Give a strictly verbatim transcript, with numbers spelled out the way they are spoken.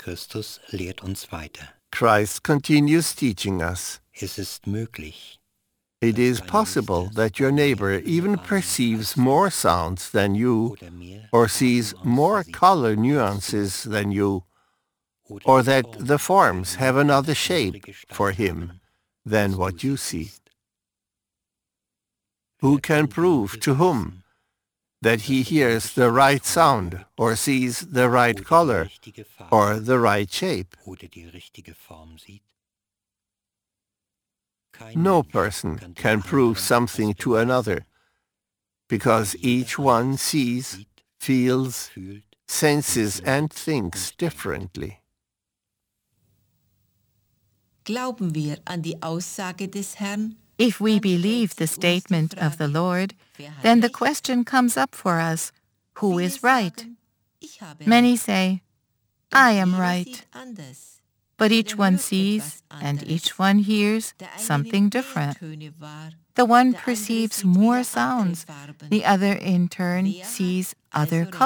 Christus lehrt uns weiter. Christ continues teaching us. Es ist möglich, It is possible that your neighbor even perceives more sounds than you, or sees more color nuances than you, or that the forms have another shape for him than what you see. Who can prove to whom that he hears the right sound, or sees the right color, or the right shape? No person can prove something to another, because each one sees, feels, senses, and thinks differently. Glauben wir an die Aussage des Herrn? If we believe the statement of the Lord, then the question comes up for us, who is right? Many say, I am right. But each one sees and each one hears something different. The one perceives more sounds, the other in turn sees other colors.